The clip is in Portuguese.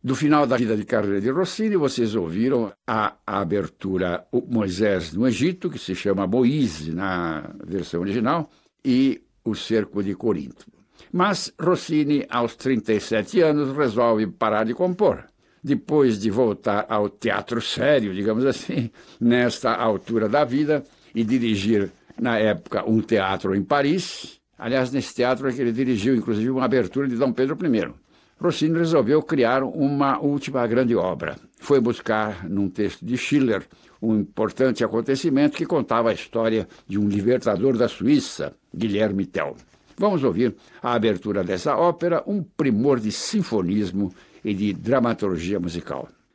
Do final da vida de carreira de Rossini, vocês ouviram a abertura O Moisés no Egito, que se chama Moise na versão original, e O Cerco de Corinto. Mas Rossini, aos 37 anos, resolve parar de compor. Depois de voltar ao teatro sério, digamos assim, nesta altura da vida, e dirigir, na época, um teatro em Paris. Aliás, nesse teatro é que ele dirigiu, inclusive, uma abertura de Dom Pedro I. Rossini resolveu criar uma última grande obra. Foi buscar, num texto de Schiller, um importante acontecimento que contava a história de um libertador da Suíça, Guilherme Tell. Vamos ouvir a abertura dessa ópera, um primor de sinfonismo e de dramaturgia musical.